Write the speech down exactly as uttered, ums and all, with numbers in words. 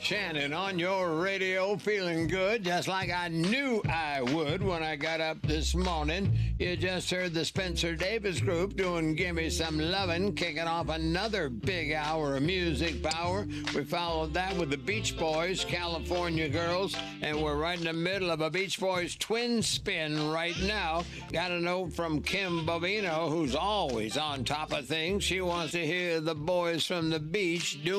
Shannon on your radio, feeling good, just like I knew I would when I got up this morning. You just heard the Spencer Davis Group doing Gimme Some Lovin', kicking off another big hour of music power. We followed that with the Beach Boys, California Girls, and we're right in the middle of a Beach Boys twin spin right now. Got a note from Kim Bobino, who's always on top of things. She wants to hear the boys from the beach do